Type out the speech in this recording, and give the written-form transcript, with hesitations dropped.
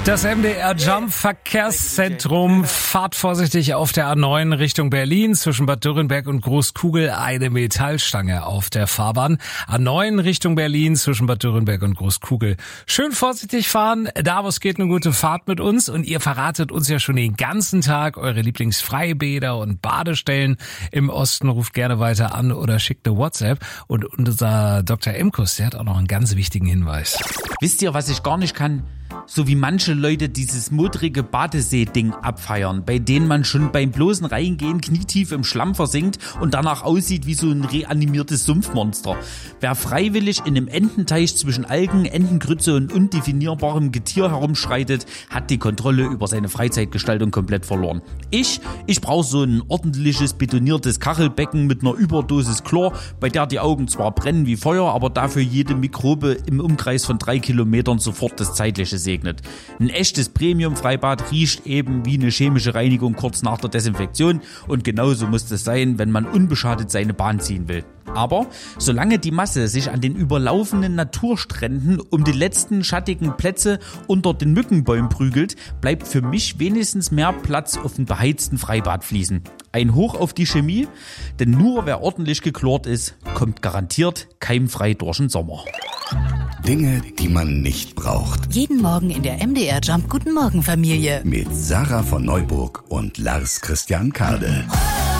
Das MDR Jump Verkehrszentrum. Fahrt vorsichtig auf der A9 Richtung Berlin zwischen Bad Dürrenberg und Großkugel. Eine Metallstange auf der Fahrbahn. A9 Richtung Berlin zwischen Bad Dürrenberg und Großkugel. Schön vorsichtig fahren. Davos geht eine gute Fahrt mit uns. Und ihr verratet uns ja schon den ganzen Tag eure Lieblingsfreibäder und Badestellen im Osten. Ruft gerne weiter an oder schickt eine WhatsApp. Und unser Dr. Imkus, der hat auch noch einen ganz wichtigen Hinweis. Wisst ihr, was ich gar nicht kann? So wie manche Leute dieses modrige Badesee-Ding abfeiern, bei denen man schon beim bloßen Reingehen knietief im Schlamm versinkt und danach aussieht wie so ein reanimiertes Sumpfmonster. Wer freiwillig in einem Ententeich zwischen Algen, Entengrütze und undefinierbarem Getier herumschreitet, hat die Kontrolle über seine Freizeitgestaltung komplett verloren. Ich brauche so ein ordentliches, betoniertes Kachelbecken mit einer Überdosis Chlor, bei der die Augen zwar brennen wie Feuer, aber dafür jede Mikrobe im Umkreis von 3 Kilometern sofort das Zeitliche segnet. Ein echtes Premium-Freibad riecht eben wie eine chemische Reinigung kurz nach der Desinfektion und genauso muss es sein, wenn man unbeschadet seine Bahn ziehen will. Aber solange die Masse sich an den überlaufenden Naturstränden um die letzten schattigen Plätze unter den Mückenbäumen prügelt, bleibt für mich wenigstens mehr Platz auf den beheizten Freibadfliesen. Ein Hoch auf die Chemie, denn nur wer ordentlich geklort ist, kommt garantiert keimfrei durch den Sommer. Dinge, die man nicht braucht. Jeden Morgen in der MDR Jump Guten Morgen Familie. Mit Sarah von Neuburg und Lars Christian Kade.